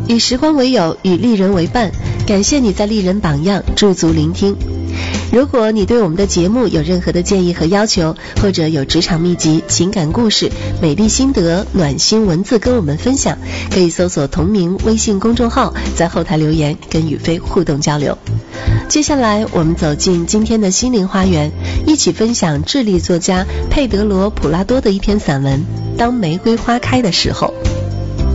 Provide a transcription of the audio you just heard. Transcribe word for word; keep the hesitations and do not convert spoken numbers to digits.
以时光为友，与丽人为伴，感谢你在丽人榜样驻足聆听。如果你对我们的节目有任何的建议和要求，或者有职场秘籍、情感故事、美丽心得、暖心文字跟我们分享，可以搜索同名微信公众号，在后台留言跟宇飞互动交流。接下来我们走进今天的心灵花园，一起分享智利作家佩德罗·普拉多的一篇散文《当玫瑰花开的时候》。